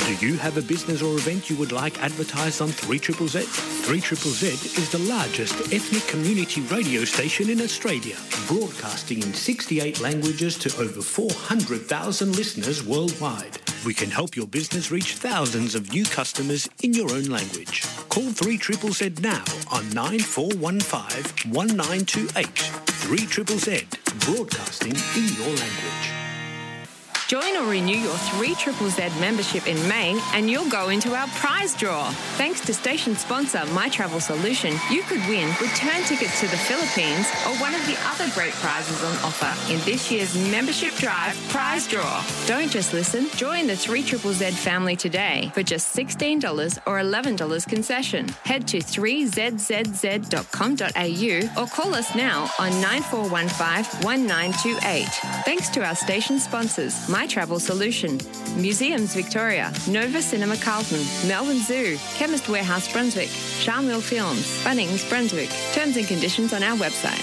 Do you have a business or event you would like advertised on 3ZZZ? 3ZZZ is the largest ethnic community radio station in Australia, broadcasting in 68 languages to over 400,000 listeners worldwide. We can help your business reach thousands of new customers in your own language. Call 3ZZZ now on 9415 1928. 3ZZZ, broadcasting in your language. Join or renew your 3ZZZ membership in May and you'll go into our prize draw. Thanks to station sponsor My Travel Solution, you could win return tickets to the Philippines or one of the other great prizes on offer in this year's membership drive prize draw. Don't just listen, join the 3ZZZ family today for just $16 or $11 concession. Head to 3zzz.com.au or call us now on 9415 1928. Thanks to our station sponsors, My Travel Solution, Museums Victoria, Nova Cinema Carlton, Melbourne Zoo, Chemist Warehouse Brunswick, Charmel Films, Bunnings Brunswick. Terms and conditions on our website.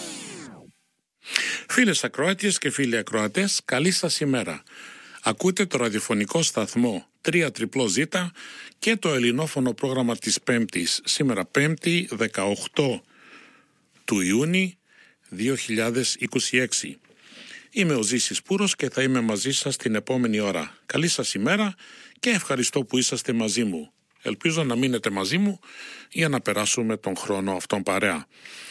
Φίλες ακροάτριες και φίλοι ακροατές, καλή σας ημέρα. Ακούτε το ραδιοφωνικό σταθμό 3ZZZ και το ελληνόφωνο πρόγραμμα της Πέμπτης. Σήμερα Πέμπτη 18 του Ιούνιου 2026. Είμαι ο Ζήσης Πούρος και θα είμαι μαζί σας την επόμενη ώρα. Καλή σας ημέρα και ευχαριστώ που είσαστε μαζί μου. Ελπίζω να μείνετε μαζί μου για να περάσουμε τον χρόνο αυτόν παρέα.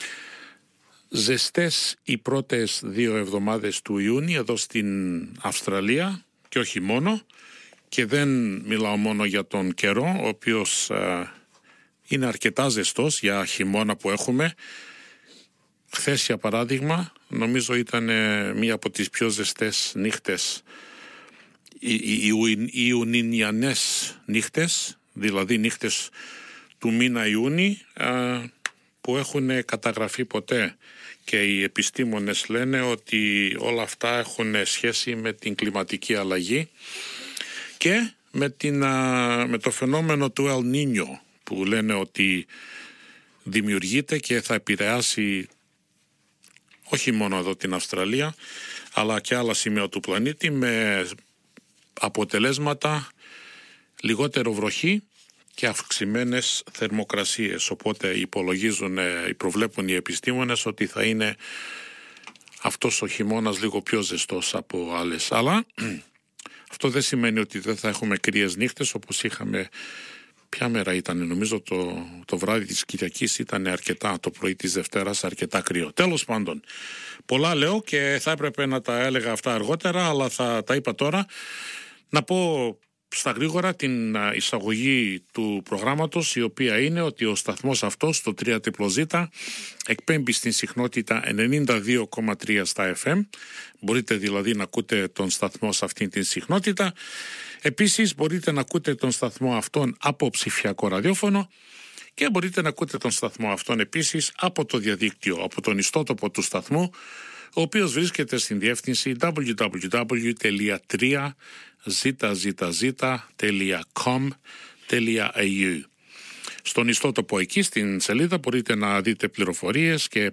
Ζεστές οι πρώτες 2 εβδομάδες του Ιούνιου εδώ στην Αυστραλία και όχι μόνο, και δεν μιλάω μόνο για τον καιρό, ο οποίος είναι αρκετά ζεστός για χειμώνα που έχουμε. Χθες για παράδειγμα νομίζω ήταν μία από τις πιο ζεστές νύχτες, οι Ιουνινιανές νύχτες, δηλαδή νύχτες του μήνα Ιούνιου που έχουν καταγραφεί ποτέ, και οι επιστήμονες λένε ότι όλα αυτά έχουν σχέση με την κλιματική αλλαγή και με το φαινόμενο του El Niño που λένε ότι δημιουργείται και θα επηρεάσει όχι μόνο εδώ την Αυστραλία, αλλά και άλλα σημεία του πλανήτη, με αποτελέσματα λιγότερο βροχή και αυξημένες θερμοκρασίες. Οπότε προβλέπουν οι επιστήμονες ότι θα είναι αυτός ο χειμώνας λίγο πιο ζεστός από άλλες. Αλλά αυτό δεν σημαίνει ότι δεν θα έχουμε κρύες νύχτες όπως είχαμε. Ποια μέρα ήταν? Νομίζω το βράδυ της Κυριακής ήταν αρκετά, το πρωί της Δευτέρας αρκετά κρύο. Τέλος πάντων, πολλά λέω και θα έπρεπε να τα έλεγα αυτά αργότερα, αλλά θα τα είπα τώρα. Να πω στα γρήγορα την εισαγωγή του προγράμματος, η οποία είναι ότι ο σταθμός αυτός, το 3ZZZ, εκπέμπει στην συχνότητα 92,3 στα FM. Μπορείτε δηλαδή να ακούτε τον σταθμό σε αυτήν την συχνότητα. Επίσης μπορείτε να ακούτε τον σταθμό αυτόν από ψηφιακό ραδιόφωνο και μπορείτε να ακούτε τον σταθμό αυτόν επίσης από το διαδίκτυο, από τον ιστότοπο του σταθμού, ο οποίος βρίσκεται στην διεύθυνση www.3zzz.com.au. Στον ιστότοπο εκεί, στην σελίδα, μπορείτε να δείτε πληροφορίες και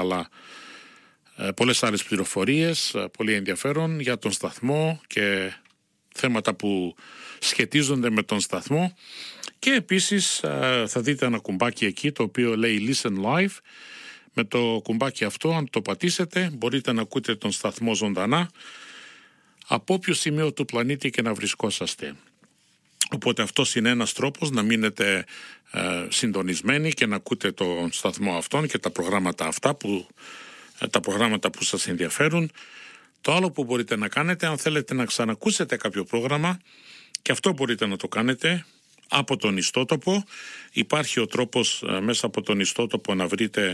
πολλές άλλες πληροφορίες, πολύ ενδιαφέρον για τον σταθμό και θέματα που σχετίζονται με τον σταθμό. Και επίσης θα δείτε ένα κουμπάκι εκεί το οποίο λέει Listen Live. Με το κουμπάκι αυτό, αν το πατήσετε, μπορείτε να ακούτε τον σταθμό ζωντανά από όποιο σημείο του πλανήτη και να βρισκόσαστε. Οπότε αυτός είναι ένας τρόπος να μείνετε συντονισμένοι και να ακούτε τον σταθμό αυτόν και τα προγράμματα αυτά τα προγράμματα που σας ενδιαφέρουν. Το άλλο που μπορείτε να κάνετε, αν θέλετε να ξανακούσετε κάποιο πρόγραμμα, και αυτό μπορείτε να το κάνετε από τον ιστότοπο. Υπάρχει ο τρόπος μέσα από τον ιστότοπο να βρείτε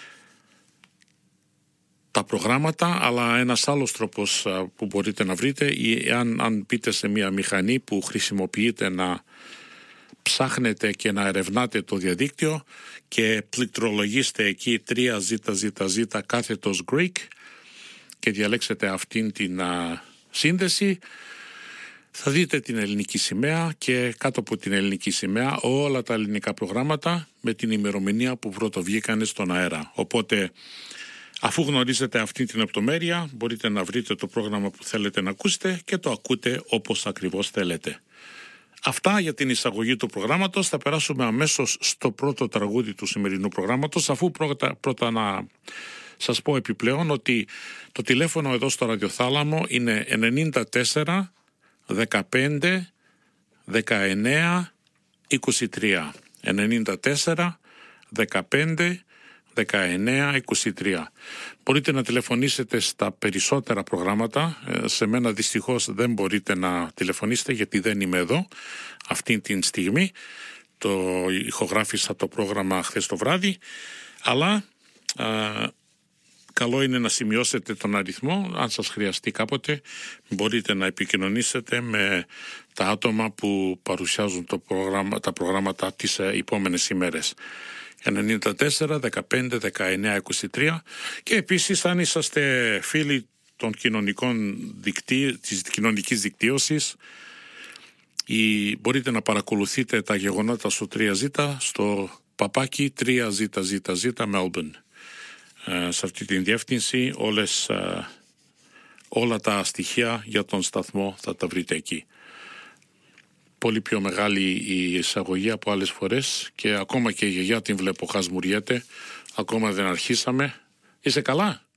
τα προγράμματα, αλλά ένας άλλος τρόπος που μπορείτε να βρείτε, αν μπείτε σε μια μηχανή που χρησιμοποιείτε να ψάχνετε και να ερευνάτε το διαδίκτυο και πληκτρολογήστε εκεί 3ZZZ κάθετος Greek και διαλέξετε αυτήν την σύνδεση, θα δείτε την ελληνική σημαία και κάτω από την ελληνική σημαία όλα τα ελληνικά προγράμματα με την ημερομηνία που πρωτοβγήκανε στον αέρα. Οπότε αφού γνωρίζετε αυτή την λεπτομέρεια, μπορείτε να βρείτε το πρόγραμμα που θέλετε να ακούσετε και το ακούτε όπως ακριβώς θέλετε. Αυτά για την εισαγωγή του προγράμματος. Θα περάσουμε αμέσως στο πρώτο τραγούδι του σημερινού προγράμματος, αφού πρώτα να σας πω επιπλέον ότι το τηλέφωνο εδώ στο ραδιοθάλαμο είναι 94 15 19 23. 94 15 19 23. Μπορείτε να τηλεφωνήσετε στα περισσότερα προγράμματα. Σε μένα δυστυχώς δεν μπορείτε να τηλεφωνήσετε γιατί δεν είμαι εδώ αυτή την στιγμή. Το ηχογράφησα το πρόγραμμα χθες το βράδυ, αλλά καλό είναι να σημειώσετε τον αριθμό. Αν σας χρειαστεί κάποτε μπορείτε να επικοινωνήσετε με τα άτομα που παρουσιάζουν τα προγράμματα τις επόμενες ημέρες. 94 15 19 23. Και επίσης, αν είσαστε φίλοι των της κοινωνικής δικτύωσης, μπορείτε να παρακολουθείτε τα γεγονότα στο 3Z, στο παπάκι 3ZZZ Melbourne. Σε αυτή την διεύθυνση όλα τα στοιχεία για τον σταθμό θα τα βρείτε εκεί. Πολύ πιο μεγάλη η εισαγωγή από άλλες φορές και ακόμα και η γιαγιά την βλέπω χασμουριέται. Ακόμα δεν αρχίσαμε. Είσαι καλά?